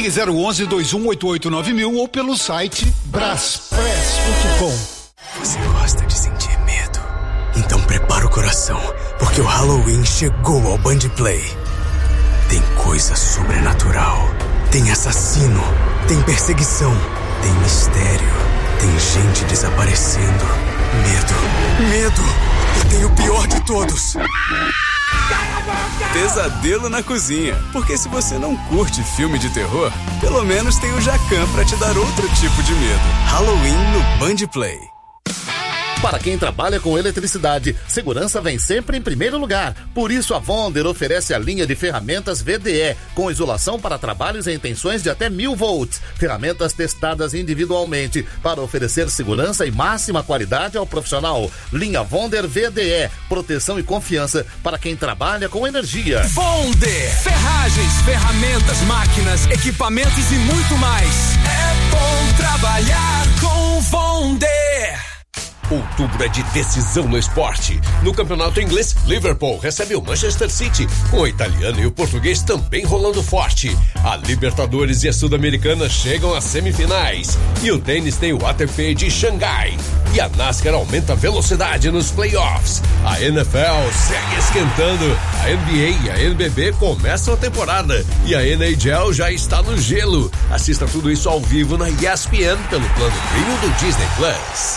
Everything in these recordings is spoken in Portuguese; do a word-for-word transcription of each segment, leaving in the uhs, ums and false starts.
Ligue zero onze, dois um oito oito, nove mil ou pelo site braspress ponto com. Você gosta de sentir medo? Então prepara o coração, porque o Halloween chegou ao Band Play. Tem coisa sobrenatural, tem assassino, tem perseguição, tem mistério, tem gente desaparecendo. Medo, medo, e tem o pior de todos. Pesadelo na cozinha, porque se você não curte filme de terror, pelo menos tem o Jacan pra te dar outro tipo de medo. Halloween no Band Play. Para quem trabalha com eletricidade, segurança vem sempre em primeiro lugar. Por isso, a Vonder oferece a linha de ferramentas V D E, com isolação para trabalhos em tensões de até mil volts. Ferramentas testadas individualmente para oferecer segurança e máxima qualidade ao profissional. Linha Vonder V D E, proteção e confiança para quem trabalha com energia. Vonder, ferragens, ferramentas, máquinas, equipamentos e muito mais. É bom trabalhar com Vonder. Outubro é de decisão no esporte. No campeonato inglês, Liverpool recebe o Manchester City, com o italiano e o português também rolando forte. A Libertadores e a Sul-Americana chegam às semifinais. E o tênis tem o A T P de Xangai. E a NASCAR aumenta a velocidade nos playoffs. A N F L segue esquentando. A N B A e a N B B começam a temporada. E a N H L já está no gelo. Assista tudo isso ao vivo na E S P N pelo plano premium do Disney Plus.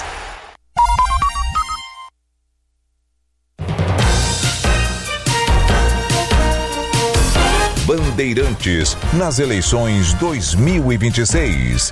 Bandeirantes nas eleições dois mil e vinte e seis.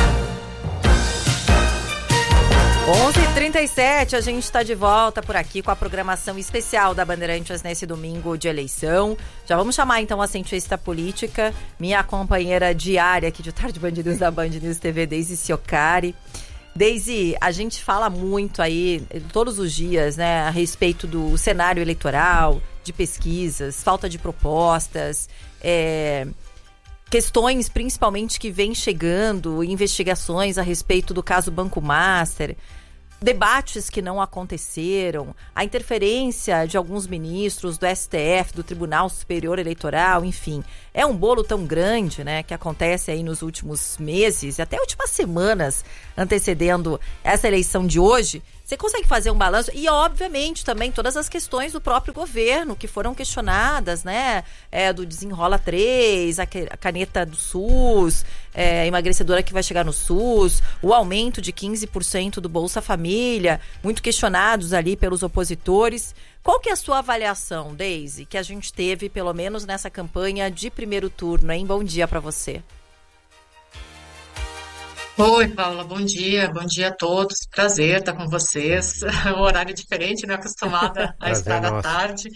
onze e trinta e sete, a gente está de volta por aqui com a programação especial da Bandeirantes nesse domingo de eleição. Já vamos chamar então a cientista política, minha companheira diária aqui de Tarde Band News da Band News T V, Deise Ciocari. Deise, a gente fala muito aí, todos os dias, né, a respeito do cenário eleitoral, de pesquisas, falta de propostas, é, questões principalmente que vêm chegando, investigações a respeito do caso Banco Master, debates que não aconteceram, a interferência de alguns ministros do S T F, do Tribunal Superior Eleitoral, enfim. É um bolo tão grande, né, que acontece aí nos últimos meses, e até últimas semanas antecedendo essa eleição de hoje. Você consegue fazer um balanço? E, obviamente, também todas as questões do próprio governo que foram questionadas, né? É, do Desenrola três, a caneta do SUS, é, emagrecedora que vai chegar no SUS, o aumento de quinze por cento do Bolsa Família, muito questionados ali pelos opositores. Qual que é a sua avaliação, Deise, que a gente teve, pelo menos nessa campanha de primeiro turno, hein? Bom dia para você. Oi, Paula, bom dia, bom dia a todos, prazer estar com vocês, um horário diferente, não é acostumada a estar à tarde.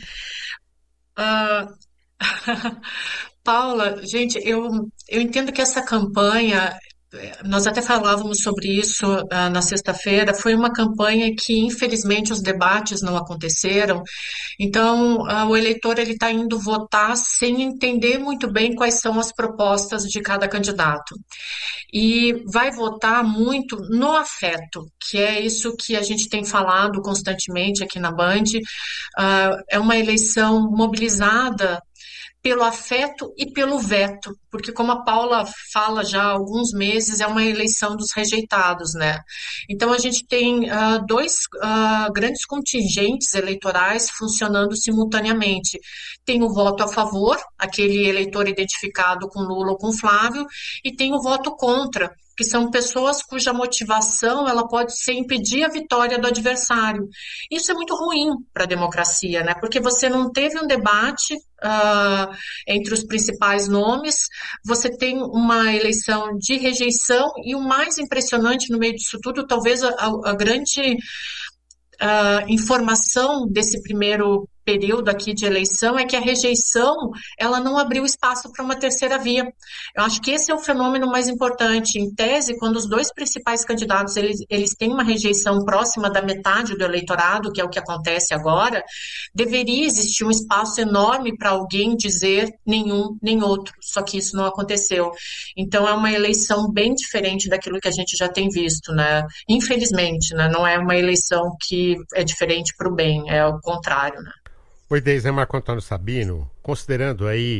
Uh, Paula, gente, eu, eu entendo que essa campanha, nós até falávamos sobre isso uh, na sexta-feira, foi uma campanha que infelizmente os debates não aconteceram, então uh, o eleitor ele está indo votar sem entender muito bem quais são as propostas de cada candidato. E vai votar muito no afeto, que é isso que a gente tem falado constantemente aqui na Band. Uh, é uma eleição mobilizada pelo afeto e pelo veto, porque como a Paula fala já há alguns meses, é uma eleição dos rejeitados, né? Então a gente tem uh, dois uh, grandes contingentes eleitorais funcionando simultaneamente. Tem o voto a favor, aquele eleitor identificado com Lula ou com Flávio, e tem o voto contra, que são pessoas cuja motivação ela pode ser impedir a vitória do adversário. Isso é muito ruim para a democracia, né? Porque você não teve um debate uh, entre os principais nomes, você tem uma eleição de rejeição, e o mais impressionante no meio disso tudo, talvez a, a grande uh, informação desse primeiro período aqui de eleição é que a rejeição ela não abriu espaço para uma terceira via. Eu acho que esse é o fenômeno mais importante. Em tese, quando os dois principais candidatos eles, eles têm uma rejeição próxima da metade do eleitorado, que é o que acontece agora, deveria existir um espaço enorme para alguém dizer nenhum nem outro, só que isso não aconteceu. Então é uma eleição bem diferente daquilo que a gente já tem visto, né? Infelizmente, né? Não é uma eleição que é diferente para o bem, é o contrário, né? Oi, Deise, é Marco Antônio Sabino. Considerando aí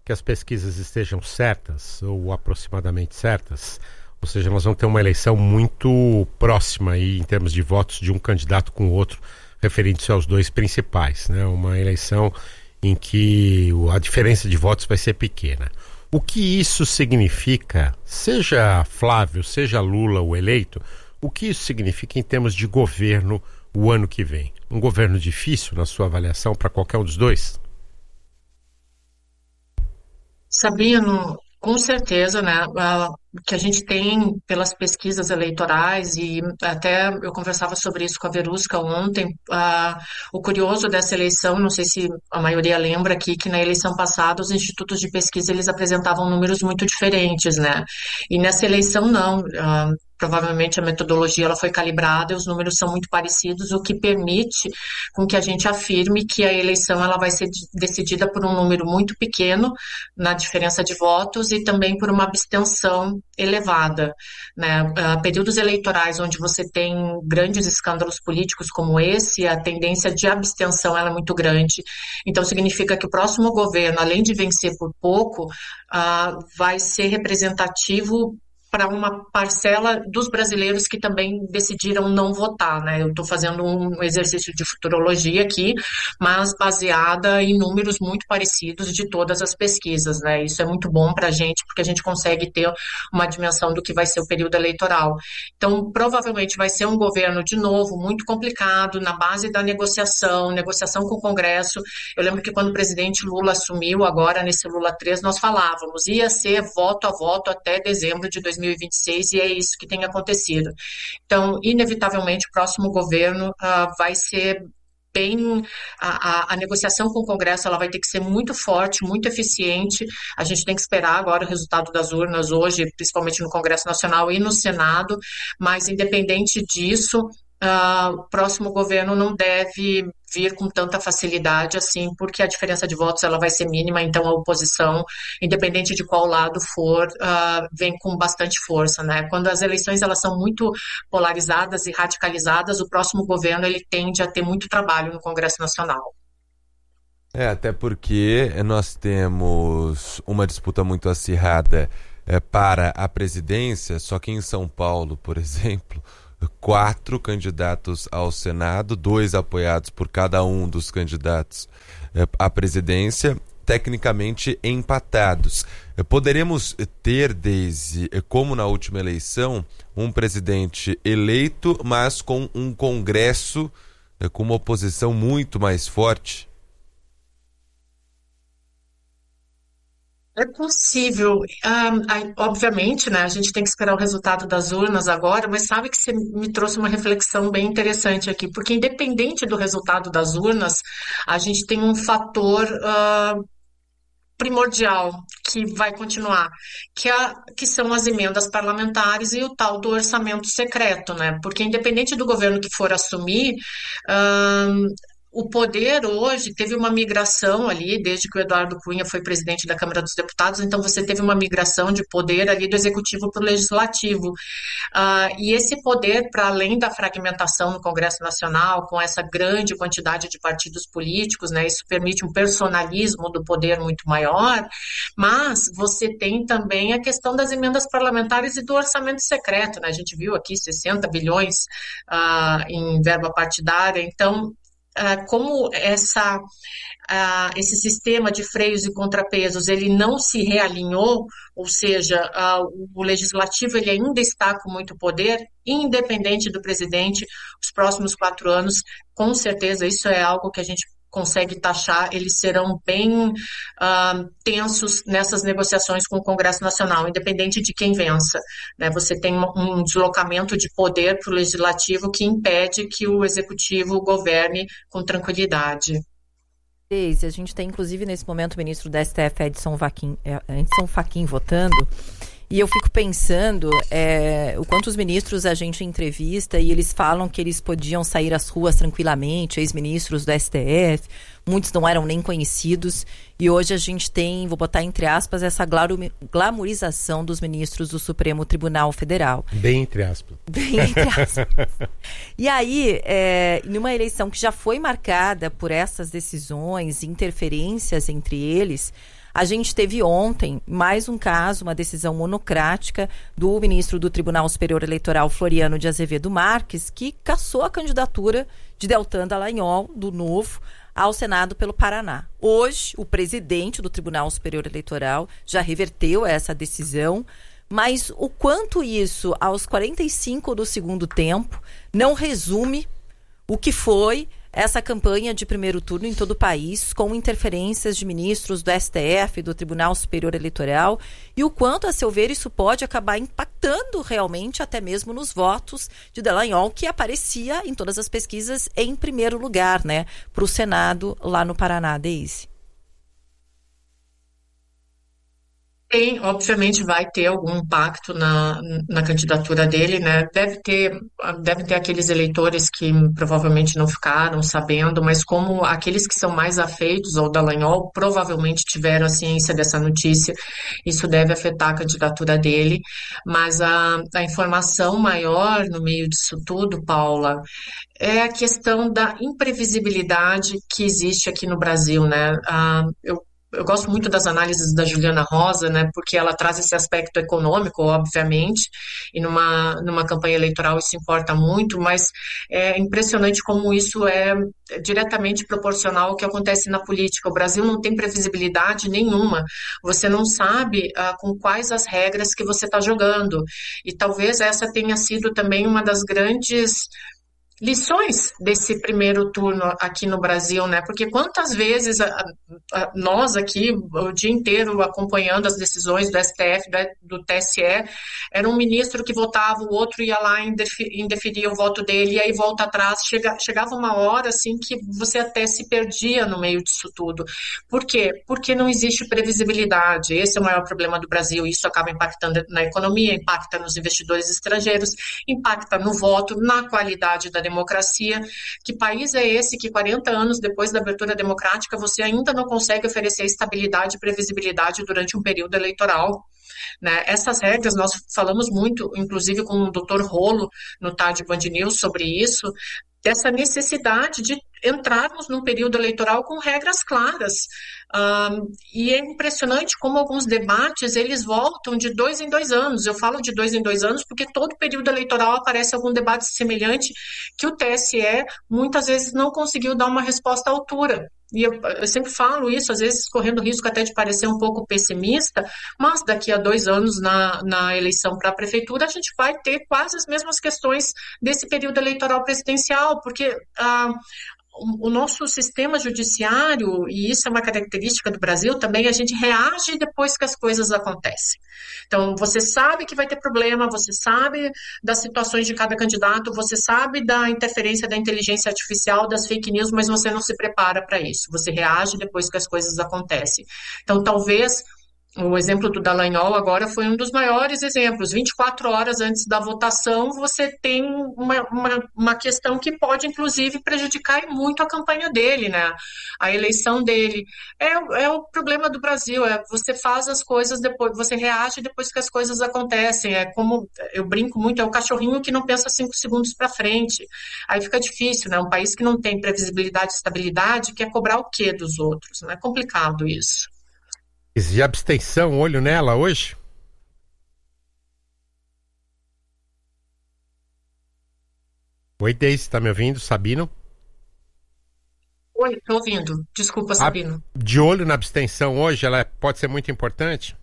que as pesquisas estejam certas, ou aproximadamente certas, ou seja, nós vamos ter uma eleição muito próxima aí, em termos de votos de um candidato com o outro, referente-se aos dois principais, né? Uma eleição em que a diferença de votos vai ser pequena. O que isso significa, seja Flávio, seja Lula o eleito, o que isso significa em termos de governo o ano que vem? Um governo difícil, na sua avaliação, para qualquer um dos dois? Sabino, com certeza, né? O que a gente tem pelas pesquisas eleitorais, e até eu conversava sobre isso com a Verusca ontem, uh, o curioso dessa eleição, não sei se a maioria lembra aqui, que na eleição passada os institutos de pesquisa eles apresentavam números muito diferentes, né? E nessa eleição não. Uh, Provavelmente a metodologia ela foi calibrada e os números são muito parecidos, o que permite com que a gente afirme que a eleição ela vai ser decidida por um número muito pequeno na diferença de votos e também por uma abstenção elevada, né? Uh, períodos eleitorais onde você tem grandes escândalos políticos como esse, a tendência de abstenção ela é muito grande. Então significa que o próximo governo, além de vencer por pouco, uh, vai ser representativo para uma parcela dos brasileiros que também decidiram não votar, né? Eu estou fazendo um exercício de futurologia aqui, mas baseada em números muito parecidos de todas as pesquisas, né? Isso é muito bom para a gente, porque a gente consegue ter uma dimensão do que vai ser o período eleitoral. Então, provavelmente vai ser um governo, de novo, muito complicado, na base da negociação, negociação com o Congresso. Eu lembro que quando o presidente Lula assumiu, agora nesse Lula três, nós falávamos, ia ser voto a voto até dezembro de dois mil e vinte e seis, e é isso que tem acontecido. Então, inevitavelmente, o próximo governo uh, vai ser bem... A, a, a negociação com o Congresso ela vai ter que ser muito forte, muito eficiente. A gente tem que esperar agora o resultado das urnas hoje, principalmente no Congresso Nacional e no Senado, mas independente disso, uh, o próximo governo não deve vir com tanta facilidade assim, porque a diferença de votos ela vai ser mínima, então a oposição, independente de qual lado for, uh, vem com bastante força, né? Quando as eleições elas são muito polarizadas e radicalizadas, o próximo governo ele tende a ter muito trabalho no Congresso Nacional. É, até porque nós temos uma disputa muito acirrada é, para a presidência, só que em São Paulo, por exemplo, quatro candidatos ao Senado, dois apoiados por cada um dos candidatos eh, à presidência, tecnicamente empatados. Eh, poderemos ter, Deise, eh, como na última eleição, um presidente eleito, mas com um Congresso eh, com uma oposição muito mais forte? É possível. Um, obviamente, né, a gente tem que esperar o resultado das urnas agora, mas sabe que você me trouxe uma reflexão bem interessante aqui, porque independente do resultado das urnas, a gente tem um fator uh, primordial que vai continuar, que, é, que são as emendas parlamentares e o tal do orçamento secreto, né? Porque independente do governo que for assumir, uh, o poder hoje teve uma migração ali, desde que o Eduardo Cunha foi presidente da Câmara dos Deputados, então você teve uma migração de poder ali do Executivo para o Legislativo. Uh, e esse poder, para além da fragmentação no Congresso Nacional, com essa grande quantidade de partidos políticos, né, isso permite um personalismo do poder muito maior, mas você tem também a questão das emendas parlamentares e do orçamento secreto, né? A gente viu aqui sessenta bilhões uh, em verba partidária, então Uh, como essa, uh, esse sistema de freios e contrapesos ele não se realinhou, ou seja, uh, o legislativo ele ainda está com muito poder, independente do presidente, os próximos quatro anos, com certeza isso é algo que a gente consegue taxar, eles serão bem uh, tensos nessas negociações com o Congresso Nacional, independente de quem vença, né? Você tem um deslocamento de poder para o Legislativo que impede que o Executivo governe com tranquilidade. Deise, a gente tem inclusive nesse momento o ministro da S T F, Edson Fachin, Edson Fachin votando, e eu fico pensando é, o quanto os ministros a gente entrevista e eles falam que eles podiam sair às ruas tranquilamente, ex-ministros do S T F, muitos não eram nem conhecidos, e hoje a gente tem, vou botar entre aspas, essa glamorização dos ministros do Supremo Tribunal Federal. Bem entre aspas. Bem entre aspas. E aí, é, numa eleição que já foi marcada por essas decisões, interferências entre eles, A gente teve ontem mais um caso, uma decisão monocrática do ministro do Tribunal Superior Eleitoral, Floriano de Azevedo Marques, que cassou a candidatura de Deltan Dallagnol, do Novo, ao Senado pelo Paraná. Hoje, o presidente do Tribunal Superior Eleitoral já reverteu essa decisão, mas o quanto isso, aos quarenta e cinco do segundo tempo, não resume o que foi essa campanha de primeiro turno em todo o país, com interferências de ministros do S T F, do Tribunal Superior Eleitoral, e o quanto, a seu ver, isso pode acabar impactando realmente até mesmo nos votos de Dallagnol, que aparecia em todas as pesquisas em primeiro lugar, né, para o Senado lá no Paraná, Deise. Tem, obviamente vai ter algum impacto na, na candidatura dele, né? Deve ter, deve ter aqueles eleitores que provavelmente não ficaram sabendo, mas como aqueles que são mais afeitos ao Dallagnol provavelmente tiveram a ciência dessa notícia, isso deve afetar a candidatura dele. Mas a, a informação maior no meio disso tudo, Paula, é a questão da imprevisibilidade que existe aqui no Brasil, né? Ah, eu Eu gosto muito das análises da Juliana Rosa, né, porque ela traz esse aspecto econômico, obviamente, e numa, numa campanha eleitoral isso importa muito, mas é impressionante como isso é diretamente proporcional ao que acontece na política. O Brasil não tem previsibilidade nenhuma, você não sabe ah, com quais as regras que você está jogando, e talvez essa tenha sido também uma das grandes lições desse primeiro turno aqui no Brasil, né? Porque quantas vezes a, a, nós aqui, o dia inteiro acompanhando as decisões do S T F, do, do T S E, era um ministro que votava, o outro ia lá e indeferia o voto dele, e aí volta atrás, chega, chegava uma hora assim que você até se perdia no meio disso tudo. Por quê? Porque não existe previsibilidade. Esse é o maior problema do Brasil, isso acaba impactando na economia, impacta nos investidores estrangeiros, impacta no voto, na qualidade da democracia. Que país é esse que quarenta anos depois da abertura democrática você ainda não consegue oferecer estabilidade e previsibilidade durante um período eleitoral? Né? Essas regras, nós falamos muito, inclusive com o doutor Rolo no Tarde Band News sobre isso, dessa necessidade de entrarmos num período eleitoral com regras claras. Um, e é impressionante como alguns debates, eles voltam de dois em dois anos. Eu falo de dois em dois anos porque todo período eleitoral aparece algum debate semelhante que o T S E muitas vezes não conseguiu dar uma resposta à altura. E eu, eu sempre falo isso, às vezes correndo risco até de parecer um pouco pessimista, mas daqui a dois anos na, na eleição para a prefeitura a gente vai ter quase as mesmas questões desse período eleitoral presidencial, porque ah, o nosso sistema judiciário, e isso é uma característica do Brasil também, a gente reage depois que as coisas acontecem. Então, você sabe que vai ter problema, você sabe das situações de cada candidato, você sabe da interferência da inteligência artificial, das fake news, mas você não se prepara para isso. Você reage depois que as coisas acontecem. Então, talvez o exemplo do Dallagnol agora foi um dos maiores exemplos. vinte e quatro horas antes da votação, você tem uma, uma, uma questão que pode, inclusive, prejudicar muito a campanha dele, né? A eleição dele. É, é o problema do Brasil, é você faz as coisas depois, você reage depois que as coisas acontecem. É como, eu brinco muito, é o cachorrinho que não pensa cinco segundos para frente. Aí fica difícil, né? Um país que não tem previsibilidade e estabilidade quer cobrar o quê dos outros? Não é complicado isso. E abstenção, olho nela hoje? Oi, Deise, está me ouvindo? Sabino? Oi, estou ouvindo. Desculpa, Sabino. A, de olho na abstenção hoje, ela pode ser muito importante?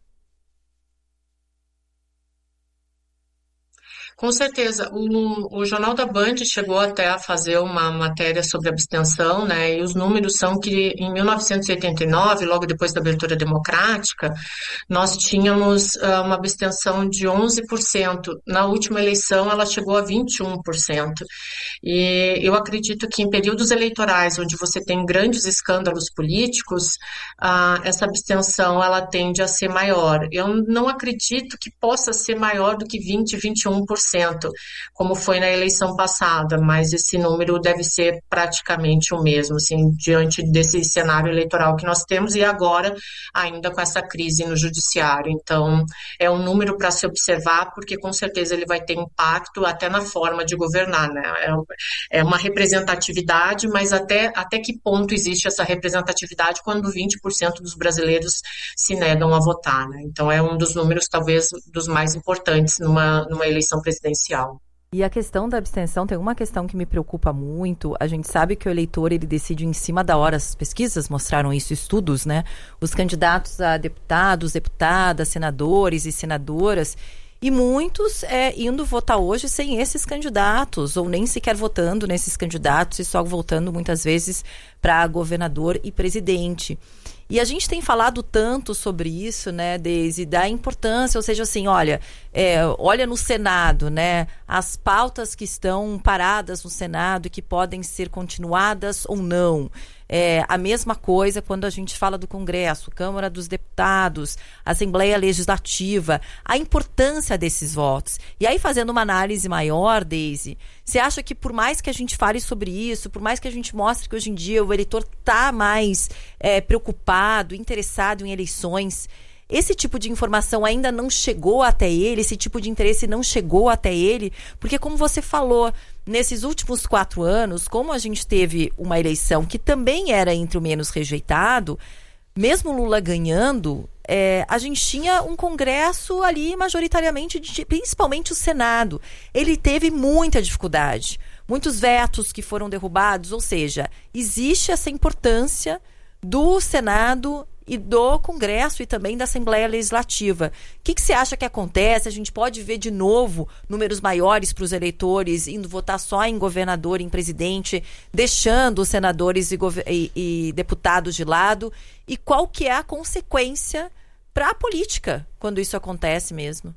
Com certeza. O, o Jornal da Band chegou até a fazer uma matéria sobre abstenção, né? E os números são que em mil novecentos e oitenta e nove, logo depois da abertura democrática, nós tínhamos uh, uma abstenção de onze por cento. Na última eleição, ela chegou a vinte e um por cento. E eu acredito que em períodos eleitorais, onde você tem grandes escândalos políticos, uh, essa abstenção ela tende a ser maior. Eu não acredito que possa ser maior do que vinte, vinte e um por cento. cento, como foi na eleição passada, mas esse número deve ser praticamente o mesmo, assim, diante desse cenário eleitoral que nós temos e agora ainda com essa crise no judiciário. Então, é um número para se observar, porque com certeza ele vai ter impacto até na forma de governar, né? É uma representatividade, mas até, até que ponto existe essa representatividade quando vinte por cento dos brasileiros se negam a votar, né? Então, é um dos números, talvez, dos mais importantes numa, numa eleição presidencial. E a questão da abstenção, tem uma questão que me preocupa muito. A gente sabe que o eleitor, ele decide em cima da hora. As pesquisas mostraram isso, estudos, né? Os candidatos a deputados, deputadas, senadores e senadoras, e muitos é, indo votar hoje sem esses candidatos, ou nem sequer votando nesses candidatos, e só votando muitas vezes para governador e presidente. E a gente tem falado tanto sobre isso, né, Deise, da importância, ou seja, assim, olha, é, olha no Senado, né, as pautas que estão paradas no Senado e que podem ser continuadas ou não. É, a mesma coisa quando a gente fala do Congresso, Câmara dos Deputados, Assembleia Legislativa, a importância desses votos. E aí, fazendo uma análise maior, Deise, você acha que por mais que a gente fale sobre isso, por mais que a gente mostre que hoje em dia o eleitor está mais é, preocupado, interessado em eleições, esse tipo de informação ainda não chegou até ele, esse tipo de interesse não chegou até ele, porque como você falou, nesses últimos quatro anos, como a gente teve uma eleição que também era entre o menos rejeitado, mesmo Lula ganhando, é, a gente tinha um Congresso ali majoritariamente, de, principalmente o Senado. Ele teve muita dificuldade, muitos vetos que foram derrubados, ou seja, existe essa importância do Senado e do Congresso e também da Assembleia Legislativa. O que, que você acha que acontece? A gente pode ver de novo números maiores para os eleitores indo votar só em governador e em presidente, deixando os senadores e, e, e deputados de lado? E qual que é a consequência para a política quando isso acontece mesmo?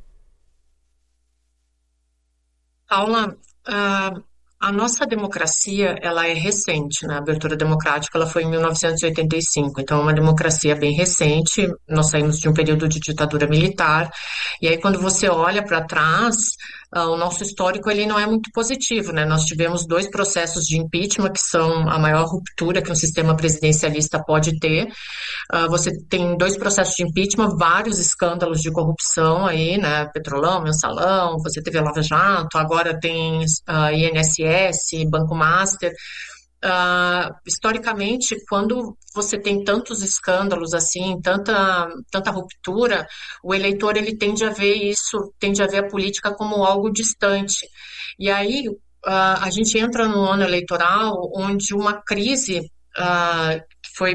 Paula, uh... a nossa democracia, ela é recente, né? A abertura democrática, ela foi em mil novecentos e oitenta e cinco, então é uma democracia bem recente. Nós saímos de um período de ditadura militar, e aí quando você olha para trás, uh, o nosso histórico, ele não é muito positivo, né? Nós tivemos dois processos de impeachment, que são a maior ruptura que um sistema presidencialista pode ter. Uh, você tem dois processos de impeachment, vários escândalos de corrupção aí, né? Petrolão, Mensalão, você teve a Lava Jato, agora tem uh, I N S S, Banco Master. Uh, historicamente, quando você tem tantos escândalos assim, tanta, tanta ruptura, o eleitor ele tende a ver isso, tende a ver a política como algo distante. E aí uh, a gente entra no ano eleitoral onde uma crise Uh,